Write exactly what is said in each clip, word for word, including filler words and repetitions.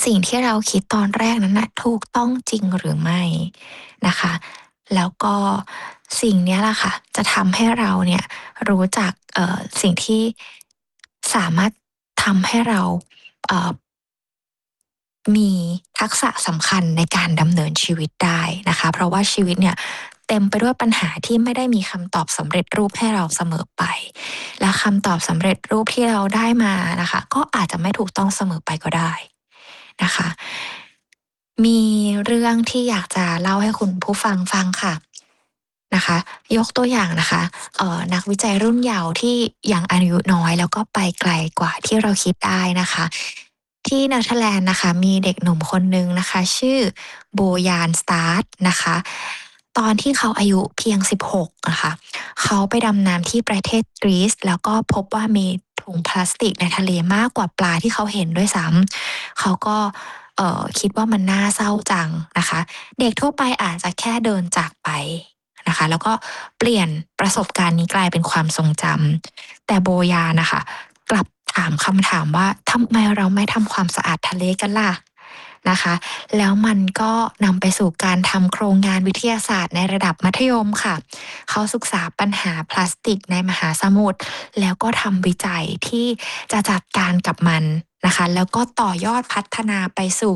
สิ่งที่เราคิดตอนแรกนั้นน่ะถูกต้องจริงหรือไม่นะคะ แล้วก็สิ่งเนี้ยแหละค่ะจะทำให้เราเนี่ยรู้จักเอ่อสิ่งที่สามารถทำให้เราเอ่อมีทักษะสำคัญในการดำเนินชีวิตได้นะคะ เพราะว่าชีวิตเนี่ยเต็มไปด้วยปัญหาที่ไม่ได้มีคำตอบสำเร็จรูปให้เราเสมอไป และคำตอบสำเร็จรูปที่เราได้มานะคะก็อาจจะไม่ถูกต้องเสมอไปก็ได้นะคะ มีเรื่องที่อยากจะเล่าให้คุณผู้ฟังฟังค่ะนะคะ ยกตัวอย่างนะคะเอ่อนักวิจัยรุ่นเยาว์ที่ยังอายุน้อยแล้วก็ไปไกลกว่าที่เราคิดได้นะคะที่เนเธอร์แลนด์นะคะมีเด็กหนุ่มคนหนึ่งนะคะชื่อโบยานสตาร์ตนะคะตอนที่เขาอายุเพียงสิบหกนะคะเขาไปดำน้ำที่ประเทศกรีซแล้วก็พบว่ามีถุงพลาสติกในทะเลมากกว่าปลาที่เขาเห็นด้วยซ้ำเขาก็เอ่อคิดว่ามันน่าเศร้าจังนะคะเด็กทั่วไปอาจจะแค่เดินจากไปนะคะแล้วก็เปลี่ยนประสบการณ์นี้กลายเป็นความทรงจำแต่โบยานะคะกลับถามคำถามว่าทำไมเราไม่ทำความสะอาดทะเลกันล่ะนะคะแล้วมันก็นำไปสู่การทำโครงงานวิทยาศาสตร์ในระดับมัธยมค่ะเขาศึกษาปัญหาพลาสติกในมหาสมุทรแล้วก็ทำวิจัยที่จะจัดการกับมันนะคะแล้วก็ต่อยอดพัฒนาไปสู่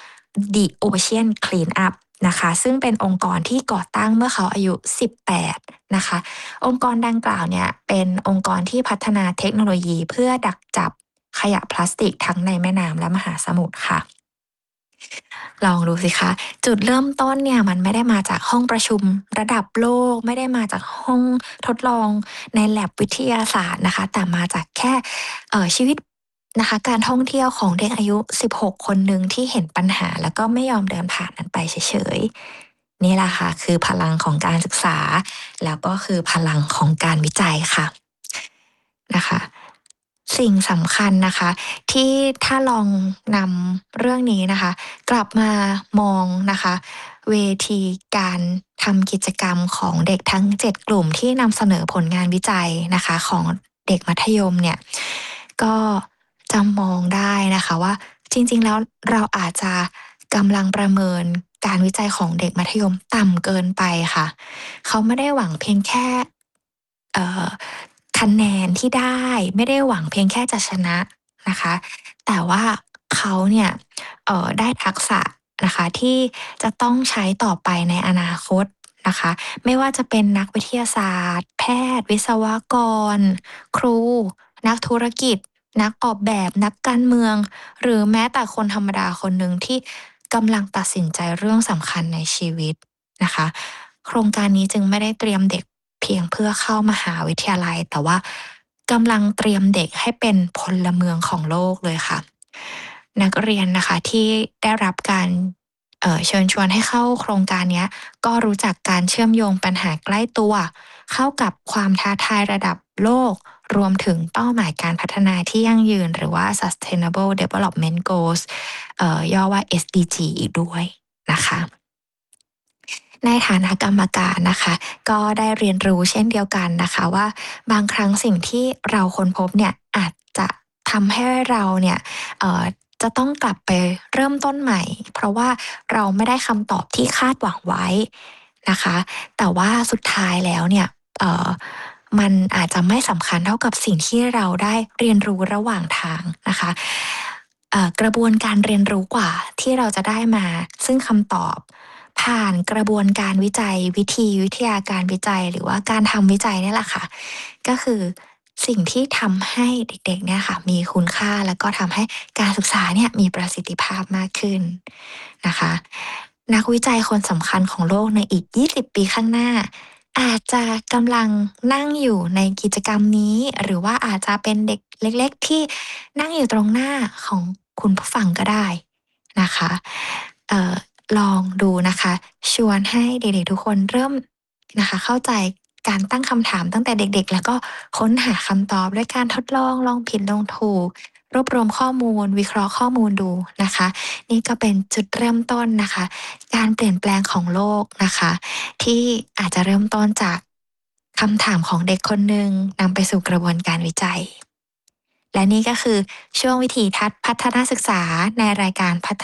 The Ocean Cleanup นะคะซึ่งเป็นองค์กรที่ก่อตั้งเมื่อเขาอายุสิบแปดนะคะองค์กรดังกล่าวเนี่ยเป็นองค์กรที่พัฒนาเทคโนโลยีเพื่อดักจับขยะพลาสติกทั้งในแม่น้ำและมหาสมุทรค่ะ ลองดูสิคะจุดเริ่มต้นเนี่ยมันไม่ได้มาจากห้องประชุมระดับโลกไม่ได้มาจากห้องทดลองใน lab วิทยาศาสตร์นะคะแต่มาจากแค่เอ่อชีวิตนะคะการท่องเที่ยวของเด็กอายุสิบหกคนหนึ่งที่เห็นปัญหาแล้วก็ไม่ยอมเดินผ่านมันไปเฉยๆนี่แหละค่ะคือพลังของการศึกษาแล้วก็คือพลังของการวิจัยค่ะนะคะ สิ่งสำคัญนะคะที่ถ้าลองนำเรื่องนี้นะคะกลับมามองนะคะเวทีการทำกิจกรรมของเด็กทั้งเจ็ดกลุ่มที่นำเสนอผลงานวิจัยนะคะของเด็กมัธยมเนี่ยก็จะมองได้นะคะว่าจริงๆแล้วเราอาจจะกำลังประเมินการวิจัยของเด็กมัธยมต่ำเกินไปค่ะเขาไม่ได้หวังเพียงแค่เอ่อ คะแนนที่ได้ไม่ได้หวังเพียงแค่จะชนะนะคะแต่ว่าเขาเนี่ยเอ่อได้ทักษะนะคะที่จะต้องใช้ต่อไปในอนาคตนะคะไม่ว่าจะเป็นนักวิทยาศาสตร์แพทย์วิศวกรครูนักธุรกิจนักออกแบบนักการเมืองหรือแม้แต่คนธรรมดาคนหนึ่งที่กำลังตัดสินใจเรื่องสำคัญในชีวิตนะคะโครงการนี้จึงไม่ได้เตรียมเด็ก เพียงเพื่อเข้ามหาวิทยาลัยแต่ว่ากำลังเตรียมเด็กให้เป็นพลเมืองของโลกเลยค่ะนักเรียนนะคะที่ได้รับการเอ่อเชิญชวนให้เข้าโครงการเนี้ยก็รู้จักการเชื่อมโยงปัญหาใกล้ตัวเข้ากับความท้าทายระดับโลกรวมถึงเป้าหมายการพัฒนาที่ยั่งยืนหรือว่า Sustainable Development Goals เอ่อย่อว่า เอส ดี จี อีกด้วยนะคะ ในฐานะกรรมการนะคะก็ได้เรียนรู้เช่นเดียวกันนะคะว่าบางครั้งสิ่งที่เราค้นพบเนี่ยอาจจะทำให้เราเนี่ยเอ่อจะต้องกลับไปเริ่มต้นใหม่เพราะว่าเราไม่ได้คำตอบที่คาดหวังไว้นะคะแต่ว่าสุดท้ายแล้วเนี่ยเอ่อมันอาจจะไม่สำคัญเท่ากับสิ่งที่เราได้เรียนรู้ระหว่างทางนะคะเอ่อกระบวนการเรียนรู้กว่าที่เราจะได้มาซึ่งคำตอบ ผ่านกระบวนการวิจัยวิธีวิทยาการวิจัยหรือว่าการทำวิจัยเนี่ยแหละค่ะก็คือสิ่งที่ทำให้เด็กๆเนี่ยค่ะมีคุณค่าแล้วก็ทำให้การศึกษาเนี่ยมีประสิทธิภาพมากขึ้นนะคะนักวิจัยคนสำคัญของโลกในอีกยี่สิบปีข้างหน้าอาจจะกำลังนั่งอยู่ในกิจกรรมนี้หรือว่าอาจจะเป็นเด็กเล็กๆที่นั่งอยู่ตรงหน้าของคุณผู้ฟังก็ได้นะคะเอ่อ ลองดูนะคะชวนให้เด็กๆทุกคนเริ่มนะคะเข้าใจการตั้งคำถามตั้งแต่เด็กๆแล้วก็ค้นหาคำตอบด้วยการทดลองลองผิดลองถูกรวบรวมข้อมูลวิเคราะห์ข้อมูลดูนะคะนี่ก็เป็นจุดเริ่มต้นนะคะการเปลี่ยนแปลงของโลกนะคะที่อาจจะเริ่มต้นจากคำถามของเด็กคนหนึ่งนำไปสู่กระบวนการวิจัยและนี่ก็คือช่วงวิถีทัศน์พัฒนาศึกษาในรายการพัฒ